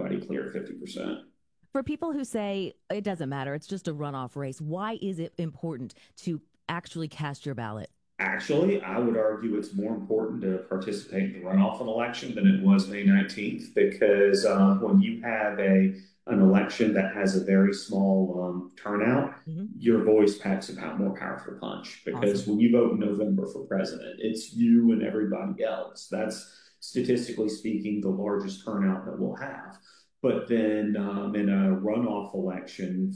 nobody clear 50%. For people who say it doesn't matter, it's just a runoff race, why is it important to actually cast your ballot? Actually, I would argue it's more important to participate in the runoff election than it was May 19th because when you have an election that has a very small turnout, your voice packs a more powerful punch because Awesome. when you vote in November for president, it's you and everybody else. That's statistically speaking the largest turnout that we'll have. But then in a runoff election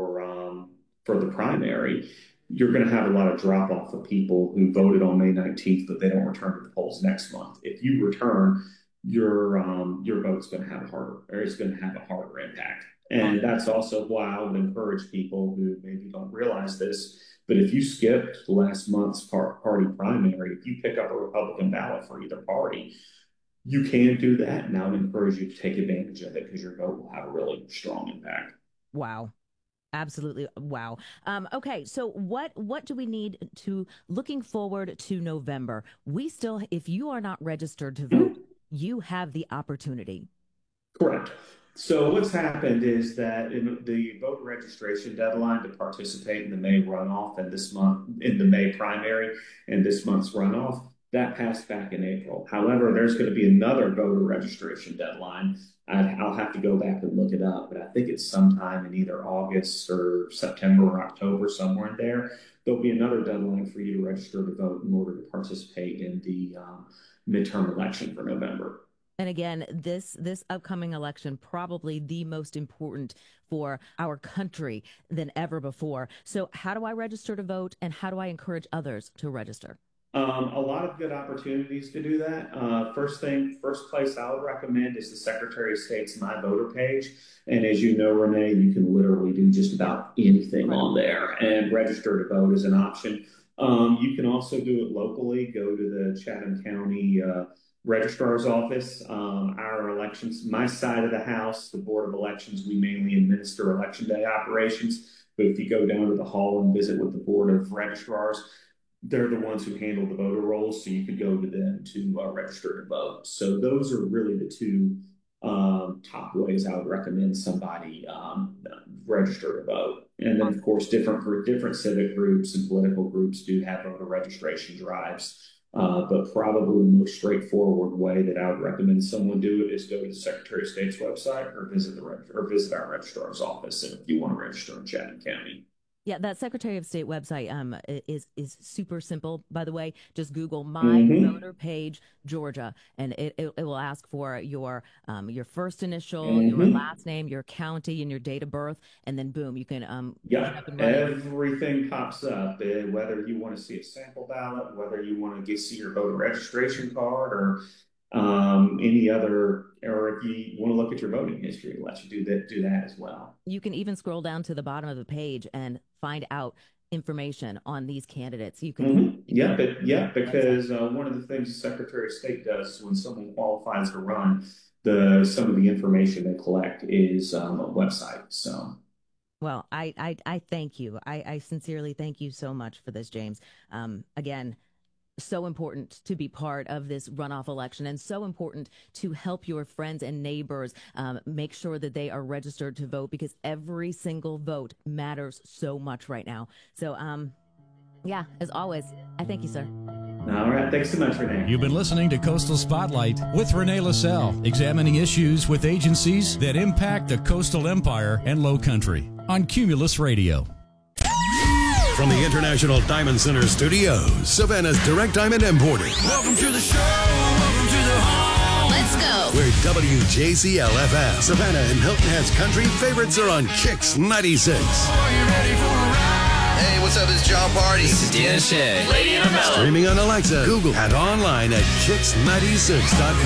for the primary, you're going to have a lot of drop off of people who voted on May 19th, but they don't return to the polls next month. If you return, your vote's going to have a harder, or it's going to have a harder impact. And that's also why I would encourage people who maybe don't realize this, but if you skipped last month's party primary, if you pick up a Republican ballot for either party, you can do that. And I would encourage you to take advantage of it because your vote will have a really strong impact. Wow. Absolutely. Wow. Okay. So what do we need to looking forward to November? We still, if you are not registered to vote, you have the opportunity. Correct. So what's happened is that in the voter registration deadline to participate in the May runoff and this month in the May primary and this month's runoff, that passed back in April. However, there's going to be another voter registration deadline. I'll have to go back and look it up, but I think it's sometime in either August or September or October, somewhere in there. There'll be another deadline for you to register to vote in order to participate in the midterm election for November. And again, this upcoming election, probably the most important for our country than ever before. So how do I register to vote and how do I encourage others to register? A lot of good opportunities to do that. First place I would recommend is the Secretary of State's My Voter page. And as you know, Renee, you can literally do just about anything on there, and register to vote is an option. You can also do it locally. Go to the Chatham County Registrar's Office. Our elections, my side of the house, the Board of Elections, we mainly administer Election Day operations. But if you go down to the hall and visit with the Board of Registrars, they're the ones who handle the voter rolls, so you could go to them to register to vote. So those are really the two top ways I would recommend somebody register to vote. And then, of course, different civic groups and political groups do have voter registration drives. But probably the most straightforward way that I would recommend someone do it is go to the Secretary of State's website or visit our registrar's office if you want to register in Chatham County. Yeah, that Secretary of State website is super simple, by the way. Just Google My Voter Page Georgia, and it will ask for your first initial, your last name, your county, and your date of birth, and then boom, you can everything pops up. Whether you want to see a sample ballot, whether you want to see your voter registration card, or any other, or if you want to look at your voting history, it lets you do that as well. You can even scroll down to the bottom of the page and find out information on these candidates. You can, because one of the things the Secretary of State does when someone qualifies to run, some of the information they collect is a website. So. Well, I thank you. I sincerely thank you so much for this, James. Again, so important to be part of this runoff election and so important to help your friends and neighbors make sure that they are registered to vote because every single vote matters so much right now. So, yeah, as always, I thank you, sir. All right. Thanks so much, Renee. You've been listening to Coastal Spotlight with Renee LaSalle, examining issues with agencies that impact the coastal empire and low country on Cumulus Radio. From the International Diamond Center Studios, Savannah's Direct Diamond Importing. Welcome to the show. Welcome to the home. Let's go. Where WJCL-FM, Savannah and Hilton Head's country favorites are on Kicks 96. Are you ready for a ride? Hey, what's up? It's John Party. This is Dan Shay. Lady Annabella. Streaming on Alexa, Google, and online at Kicks96.com.